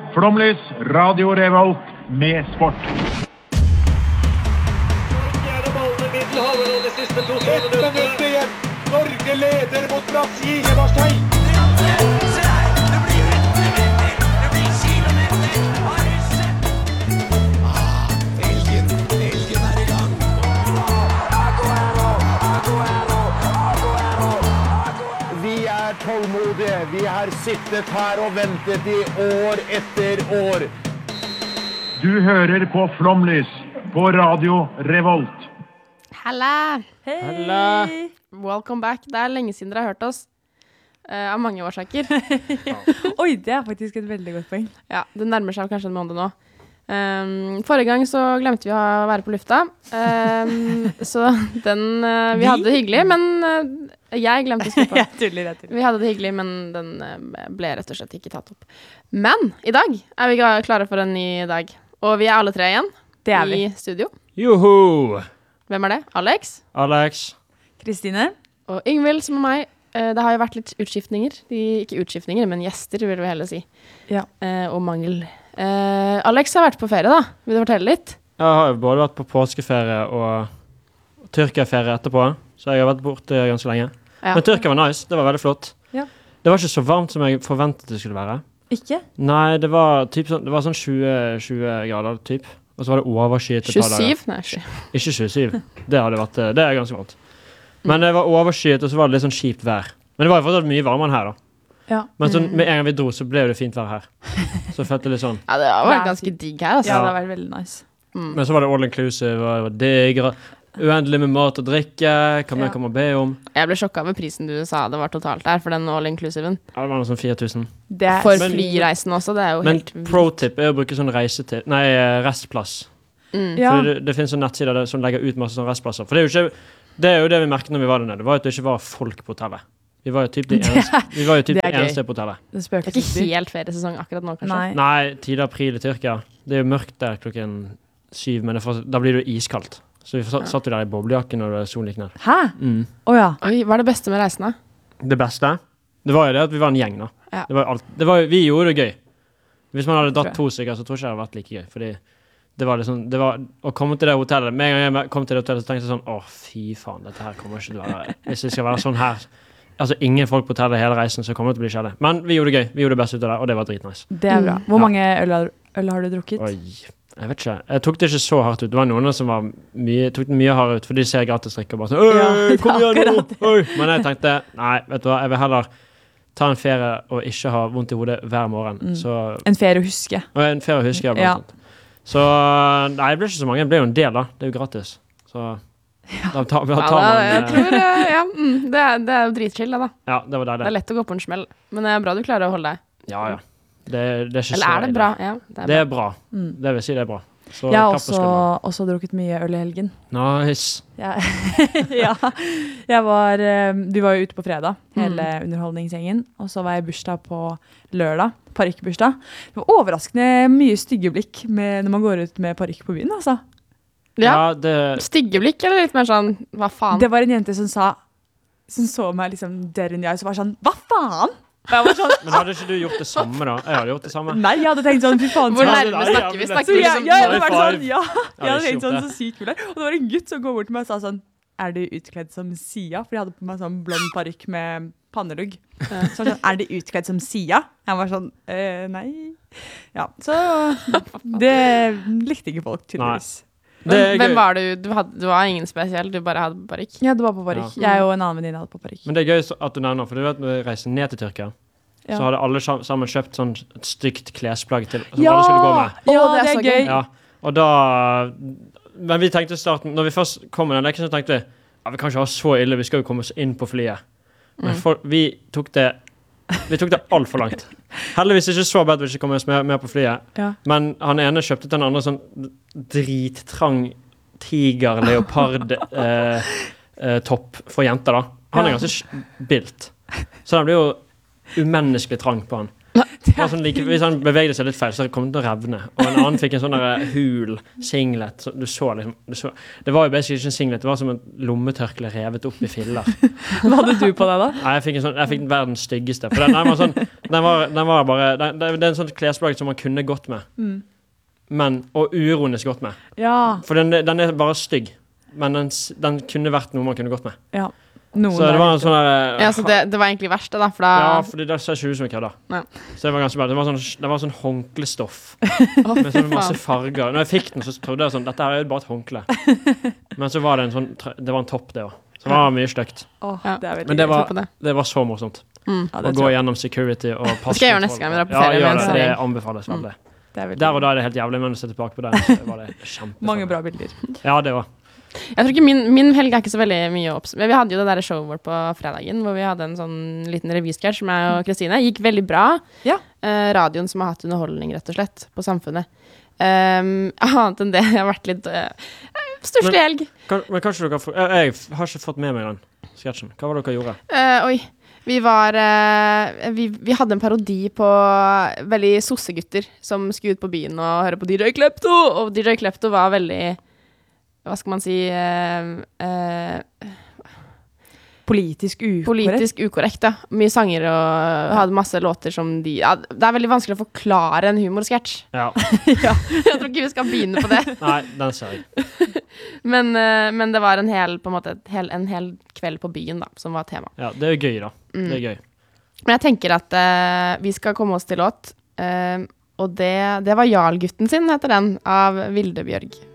Flomlys, Radio Revolt med sport. Ett minutt igjen. Norge leder mot Brasil i Marseille. Elgen er i gang. Vi er tålmodige. Vi har sittet her og ventet i år etter år. Du hører på Flomlys på Radio Revolt. Halla! Halla! Welcome back. Det lenge siden dere har hørt oss. Av mange årsaker. Oi, det faktisk et veldig godt poeng. Ja, det nærmer seg kanskje en måned nå. Forrige gang så glemte vi å være på lufta. Så vi hadde det hyggelig, men jeg glemte å skru på. Jeg tuller. Vi hadde det hyggelig, men den ble rett og slett ikke tatt opp. Men i dag vi klare for en ny dag. Og vi alle tre igjen Det vi. I studio. Joho! Hvem det? Alex. Kristine. Og Yngvild, som meg. Det har jo vært litt utskiftninger. Ikke utskiftninger, men gjester, vil vi heller si. Ja. Og mangel. Alex har vært på ferie, da. Vil du fortelle litt? Jeg har jo både vært på påskeferie og Tyrkia-ferie etterpå, så jeg har vært borte ganske lenge. Ja. Men Tyrkia var nice, det var veldig flott. Ja. Det var ikke så varmt som jeg forventet det skulle være. Ikke? Nei, det var sånn 20 grader typ. Og så var det overskyet et par dager. 27? Nei, Ikke 27. Det er ganske varmt. Men det var overskyet, og så var det litt sånn kjipt vær. Men det var jo fortsatt mye varmere enn her da. Ja. Men sånn, med en gang vi dro, så ble det fint vær her. Så jeg følte litt sånn. Ja, det har vært ganske digg her, altså. Ja, det har vært veldig nice. Men så var det all inclusive, og det var digg, uendelig med mat og drikke, hva mer kan man be om? Jeg ble sjokket med prisen du sa det var totalt der, for den all-inclusiven. Ja, det var noe sånn 4000. For flyreisen også, det jo helt... Men pro-tip å bruke sånn restplass. Ja. For det finnes sånne nettsider som legger ut masse sånne restplasser. For det er jo det vi merket når vi var der nede. Det var jo at det ikke var folk på hotellet. Vi var jo typ de eneste på hotellet. Det er ikke helt feriesesong akkurat nå, kanskje? Nei, tidlig april i Tyrkia. Det er jo mørkt der klokken 7, men da blir det jo iskaldt. Så vi satt jo der i boblejakken når solen gikk ned. Hæ? Ja. Oi, hva det beste med reisene? Det beste? Det var jo det at vi var en gjeng da. Ja. Vi gjorde det gøy. Hvis man hadde dratt 2 stykker, så tror jeg ikke det hadde vært like gøy. Fordi det var å komme til det hotellet. Med en gang jeg kom til det hotellet, så tenkte jeg sånn, fy faen, dette her kommer ikke til å være. Hvis det skal være sånn her, altså ingen folk på hotellet hele reisen, så kommer det til å bli kjedelig. Men vi gjorde det gøy. Vi gjorde det beste ut av det, og det var dritnice. Det bra. Hvor mange øl har du drukket? Oi, jeg vet ikke. Jeg tok det ikke så hardt ut. Det var noen som tok det mye hardere ut, for de ser gratis drikke og bare sånn, kom igjen nå! Men jeg tenkte, nei, vet du hva, jeg vil heller ta en ferie og ikke ha vondt i hodet hver morgen. Så, en ferie å huske. Og en ferie å huske, ja, blant annet. Så nei, det ble ikke så mange. Det ble jo en del da. Det er jo gratis. Så da tar man... Jeg tror, det jo dritchill da. Ja, det var deilig. Det lett å gå på en smell. Men det bra du klarer å holde deg. Ja. Det er ikke så... Eller det bra? Ja, det er bra. Det vil si det er bra. Så jeg har også drukket mye øl i helgen. Nice. Ja. Vi var jo ute på fredag, hele underholdningsgjengen. Og så var jeg i bursdag på lørdag, parykkbursdag. Det var overraskende mye stygge blikk når man går ut med parykk på byen, altså. Ja, stygge blikk, eller litt mer sånn, hva faen? Det var en jente som så meg liksom der inn i øyet, så var sånn, hva faen? Sånn, men hadde ikke du gjort det samme da? Jeg hadde gjort det samme. Nei, jeg hadde tenkt sånn, fy faen. Hvor nærmere snakker vi? Snakker vi liksom jeg hadde tenkt sånn så sykt kul der. Og det var en gutt som går bort til meg og sa sånn, er du utkledd som Sia? For jeg hadde på meg sånn blond parykk med pannelugg. Så sånn, er du utkledd som Sia? Jeg var sånn, nei. Ja, så det likte ikke folk tydeligvis. Hvem var du? Du var ingen spesiell, du bare hadde parykk? Ja, det var på parykk. Jeg og en annen venninne hadde på parykk. Men det er gøy at du nevner, for du vet når vi reiser ned til Tyrkia, så hadde alle sammen kjøpt sånn et stygt klesplagg til, som alle skulle gå med. Ja, det er gøy. Ja, og da... Men vi tenkte i starten, når vi først kom med den leken, så tenkte vi kan ikke ha så ille, vi skal jo komme oss inn på flyet. Men vi tok det alt for langt. Heldigvis ikke så bad vi ikke kom oss med på flyet. Ja. Men han ene kjøpte til den andre sånn drittrang tiger-leopard topp for jenter da. Han er ganske bilt. Så den blir jo umenneskelig trang på han. Sånn hvis han bevegde seg litt feil, så kom det til å revne. Og en annen fikk en sånn der hul singlet. Så du så liksom, det var jo basically ikke en singlet, det var som en lommetørkle revet opp i filler. Hva hadde du på deg da? Nei, jeg fikk verdens styggeste. For den var sånn, den var bare, det er en sånn klesplagg som man kunne gått med. Og uironisk gått med. Ja. For den er bare stygg. Men den kunne vært noe man kunne gått med. Ja. Så det var en sånn der... Ja, så det var egentlig verste da, for da... Ja, fordi det ser ikke ut som jeg kødda. Ja. Så det var ganske bra. Det var sånn håndklestoff. Med sånn masse farger. Når jeg fikk den, så trodde jeg sånn, dette her er jo bare et håndkle. Men så var det det var en topp det også. Så det var mye stygt. Men det var så morsomt. Å gå gjennom security og passe. Det skal jeg gjøre neste gang vi drar på ferie. Ja, det anbefales veldig. Der og da er det helt jævlig, men å se tilbake på det, så var det kjempefett. Mange bra bilder. Ja, det var. Jeg tror ikke min helg er ikke så veldig mye men vi hadde jo det der showet vårt på fredagen, hvor vi hadde en sånn liten revysketsj med meg og Kristine. Gikk veldig bra. Ja. Radioen som har hatt underholdning, rett og slett, på Samfunnet. Annet enn det, jeg har vært litt stusslig helg. Men kanskje dere jeg har ikke fått med meg den sketsjen. Hva var det dere gjorde? Vi hadde en parodi på veldig sossegutter som skulle ut på byen og høre på DJ Klepto, og DJ Klepto var veldig, hva skal man si, politisk ukorrekt, ja. Mye sanger og hadde masse låter som det er veldig vanskelig å forklare en humorsketsj. Ja. Ja. Jeg tror ikke vi skal begynne på det. Nei, den ser jeg. Men det var en hel kveld på byen da, som var tema. Ja, det er jo gøy da. Det er gøy. Men jeg tenker at vi skal komme oss til låt, og det var Jarl-gutten sin, heter den, av Vilde Bjørg.